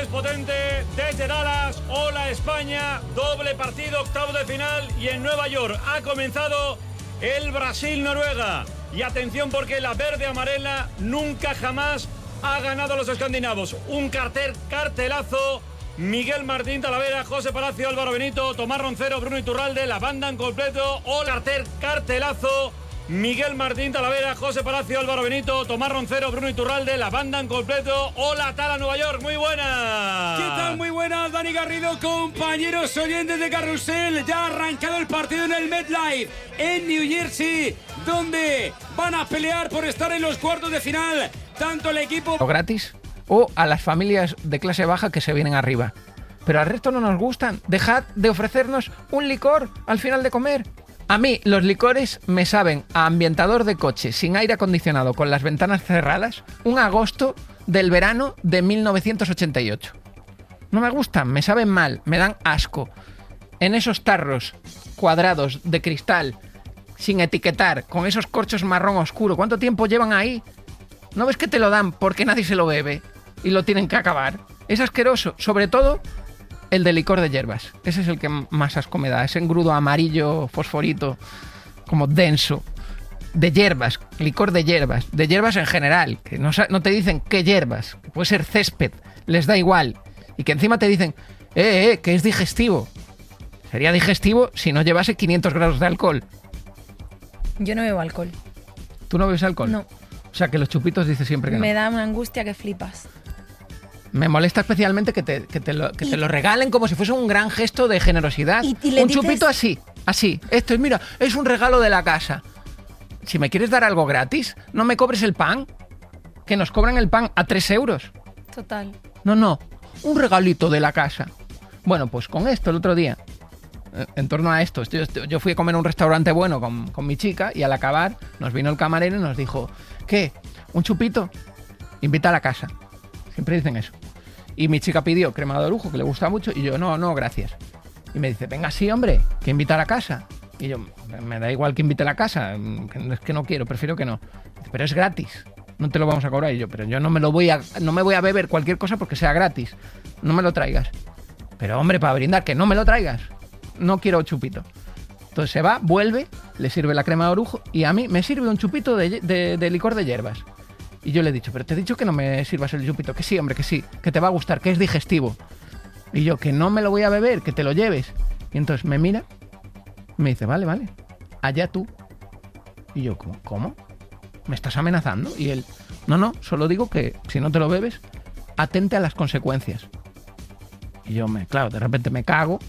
potente desde Dallas. Hola España, doble partido, octavo de final y en Nueva York ha comenzado el Brasil-Noruega. Y atención porque la verde-amarela nunca jamás ha ganado a los escandinavos. Un cartelazo. Miguel Martín Talavera, José Palacio, Álvaro Benito, Tomás Roncero, Bruno Iturralde, la banda en completo. Hola, cartelazo. Miguel Martín Talavera, José Palacio, Álvaro Benito, Tomás Roncero, Bruno Iturralde, la banda en completo. Hola, Tala, Nueva York, muy buenas. ¿Qué tal? Muy buenas, Dani Garrido, compañeros oyentes de Carrusel. Ya ha arrancado el partido en el MetLife, en New Jersey, donde van a pelear por estar en los cuartos de final, tanto el equipo... ¿O gratis? O a las familias de clase baja que se vienen arriba. Pero al resto no nos gustan. Dejad de ofrecernos un licor al final de comer. A mí los licores me saben a ambientador de coche sin aire acondicionado con las ventanas cerradas un agosto del verano de 1988. No me gustan, me saben mal, me dan asco. En esos tarros cuadrados de cristal, sin etiquetar, con esos corchos marrón oscuro, ¿cuánto tiempo llevan ahí? ¿No ves que te lo dan porque nadie se lo bebe y lo tienen que acabar? Es asqueroso, sobre todo el de licor de hierbas. Ese es el que más asco me da. Ese engrudo amarillo, fosforito, como denso. De hierbas, licor de hierbas en general. Que no te dicen qué hierbas, que puede ser césped, les da igual. Y que encima te dicen, que es digestivo. Sería digestivo si no llevase 500 grados de alcohol. Yo no bebo alcohol. ¿Tú no bebes alcohol? No. O sea, que los chupitos dices siempre que no. Me da una angustia que flipas. Me molesta especialmente que te lo regalen como si fuese un gran gesto de generosidad. Y un chupito así. Esto es, mira, es un regalo de la casa. Si me quieres dar algo gratis, no me cobres el pan. Que nos cobran el pan a 3 euros. Total. No, un regalito de la casa. Bueno, pues con esto el otro día, en torno a esto, yo fui a comer a un restaurante bueno con mi chica y al acabar nos vino el camarero y nos dijo, ¿qué? ¿Un chupito? Invita a la casa. Siempre dicen eso. Y mi chica pidió crema de orujo, que le gusta mucho, y yo, no, gracias. Y me dice, venga, sí, hombre, que invita a la casa. Y yo, me da igual que invite a la casa, es que no quiero, prefiero que no. Dice, pero es gratis, no te lo vamos a cobrar. Y yo, pero yo no me voy a beber cualquier cosa porque sea gratis. No me lo traigas. Pero hombre, para brindar, que no me lo traigas. No quiero chupito. Entonces se va, vuelve, le sirve la crema de orujo y a mí me sirve un chupito de licor de hierbas. Y yo le he dicho, pero te he dicho que no me sirvas el chupito. Que sí, hombre, que sí, que te va a gustar, que es digestivo. Y yo, que no me lo voy a beber, que te lo lleves. Y entonces me mira, me dice, vale, allá tú. Y yo, ¿cómo? ¿Me estás amenazando? Y él, no, solo digo que si no te lo bebes, atente a las consecuencias. Y yo, claro, de repente me cago